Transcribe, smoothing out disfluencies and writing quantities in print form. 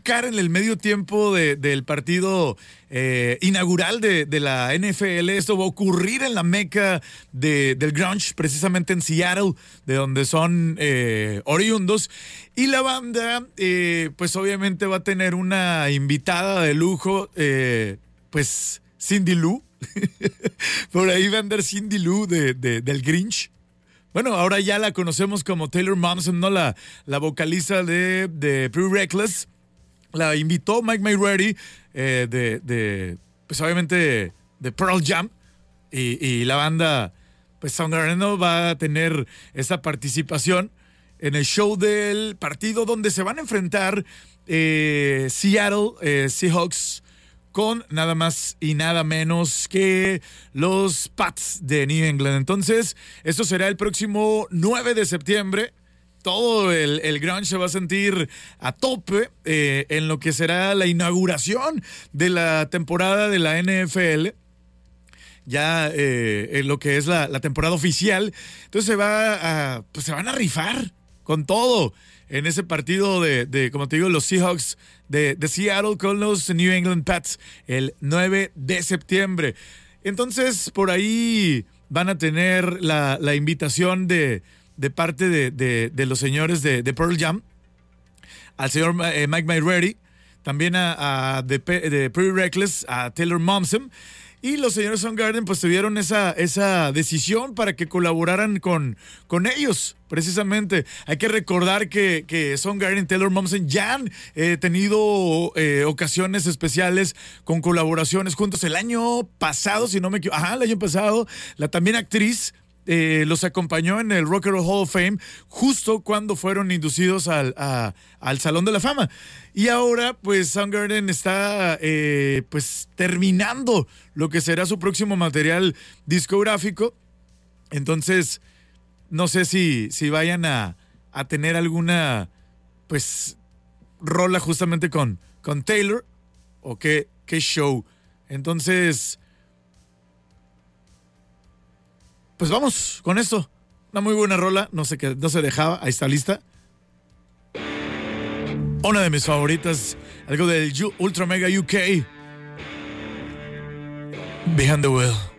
tocar en el medio tiempo del partido inaugural de la NFL. Esto va a ocurrir en la meca del grunge, precisamente en Seattle, de donde son oriundos. Y la banda, pues obviamente va a tener una invitada de lujo, pues Cindy Lou. Por ahí va a andar Cindy Lou del Grinch. Bueno, ahora ya la conocemos como Taylor Momsen, ¿no? La vocalista de Pretty Reckless. La invitó Mike McReady pues obviamente de Pearl Jam. Y la banda, pues Soundgarden, ¿no? Va a tener esa participación en el show del partido donde se van a enfrentar Seattle Seahawks con nada más y nada menos que los Pats de New England. Entonces, esto será el próximo 9 de septiembre. Todo el grunge se va a sentir a tope en lo que será la inauguración de la temporada de la NFL. Ya en lo que es la temporada oficial. Entonces se van a rifar con todo en ese partido de como te digo, los Seahawks de Seattle con los New England Pats el 9 de septiembre. Entonces, por ahí van a tener la invitación de parte de los señores de Pearl Jam, al señor Mike McReady, también de Pretty Reckless, a Taylor Momsen. Y los señores Soundgarden pues tuvieron esa decisión para que colaboraran con ellos, precisamente. Hay que recordar que Soundgarden y Taylor Momsen ya han tenido ocasiones especiales con colaboraciones juntos. El año pasado, si no me equivoco, el año pasado, la también actriz los acompañó en el Rock and Roll Hall of Fame justo cuando fueron inducidos al Salón de la Fama. Y ahora, pues, Soundgarden está pues terminando lo que será su próximo material discográfico. Entonces, no sé si vayan a tener alguna, pues, rola justamente con Taylor o qué show. Entonces, pues vamos con esto. Una muy buena rola, no se dejaba, ahí está lista. Una de mis favoritas, algo del Ultra Mega UK. Behind the Wheel.